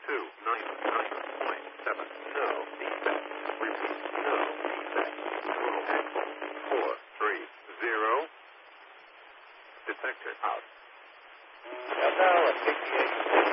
299.7. No defect. Repeat. No defect. Total axle. 430. Detector out. Now at 58.